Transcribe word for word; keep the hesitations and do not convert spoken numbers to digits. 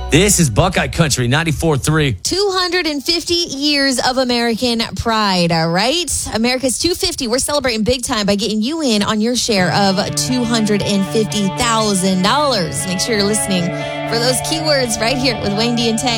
This is Buckeye Country, ninety-four three. two hundred fifty years of American pride, all right? America's two hundred fifty. We're celebrating big time by getting you in on your share of two hundred fifty thousand dollars. Make sure you're listening for those keywords right here with Wayne D and Tay.